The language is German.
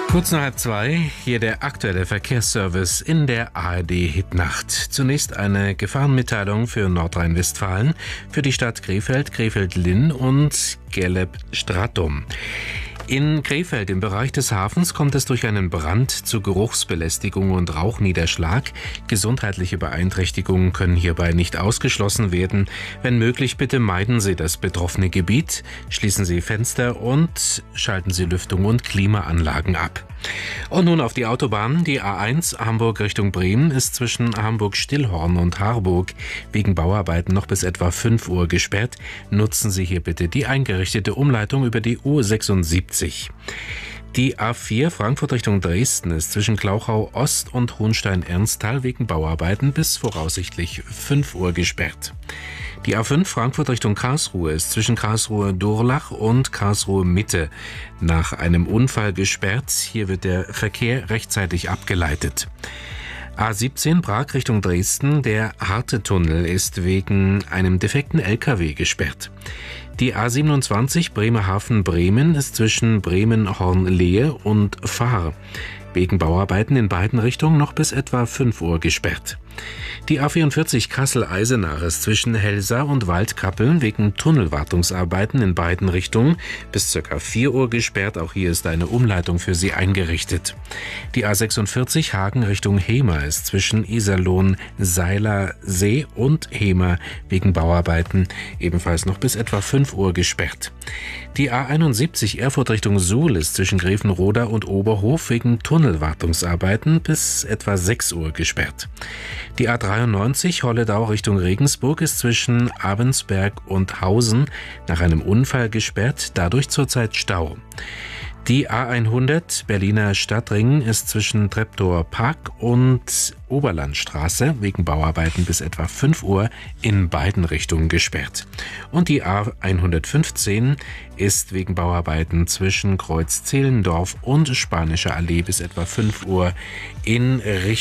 Kurz nach 2, hier der aktuelle Verkehrsservice in der ARD-Hitnacht. Zunächst eine Gefahrenmitteilung für Nordrhein-Westfalen, für die Stadt Krefeld, Krefeld-Linn und Gerlep-Stratum. In Krefeld im Bereich des Hafens kommt es durch einen Brand zu Geruchsbelästigung und Rauchniederschlag. Gesundheitliche Beeinträchtigungen können hierbei nicht ausgeschlossen werden. Wenn möglich, bitte meiden Sie das betroffene Gebiet, schließen Sie Fenster und schalten Sie Lüftung und Klimaanlagen ab. Und nun auf die Autobahn. Die A1 Hamburg Richtung Bremen ist zwischen Hamburg-Stillhorn und Harburg wegen Bauarbeiten noch bis etwa 5 Uhr gesperrt. Nutzen Sie hier bitte die eingerichtete Umleitung über die U76. Die A4 Frankfurt Richtung Dresden ist zwischen Klauchau Ost und Hohenstein-Ernsthal wegen Bauarbeiten bis voraussichtlich 5 Uhr gesperrt. Die A5 Frankfurt Richtung Karlsruhe ist zwischen Karlsruhe-Durlach und Karlsruhe-Mitte nach einem Unfall gesperrt. Hier wird der Verkehr rechtzeitig abgeleitet. A17 Prag Richtung Dresden, der Harte-Tunnel ist wegen einem defekten LKW gesperrt. Die A27 Bremerhaven-Bremen ist zwischen Bremen-Hornlehe und Fahr wegen Bauarbeiten in beiden Richtungen noch bis etwa 5 Uhr gesperrt. Die A44 Kassel-Eisenach ist zwischen Helsa und Waldkappeln wegen Tunnelwartungsarbeiten in beiden Richtungen bis ca. 4 Uhr gesperrt. Auch hier ist eine Umleitung für Sie eingerichtet. Die A46 Hagen Richtung Hemer ist zwischen Iserlohn-Seiler-See und Hemer wegen Bauarbeiten ebenfalls noch bis etwa 5 Uhr gesperrt. Die A71 Erfurt Richtung Suhl ist zwischen Grevenroda und Oberhof wegen Tunnelwartungsarbeiten bis etwa 6 Uhr gesperrt. Die A93 Holledau Richtung Regensburg ist zwischen Abensberg und Hausen nach einem Unfall gesperrt, dadurch zurzeit Stau. Die A100 Berliner Stadtring ist zwischen Treptower Park und Oberlandstraße wegen Bauarbeiten bis etwa 5 Uhr in beiden Richtungen gesperrt. Und die A115 ist wegen Bauarbeiten zwischen Kreuz Zehlendorf und Spanische Allee bis etwa 5 Uhr in Richtung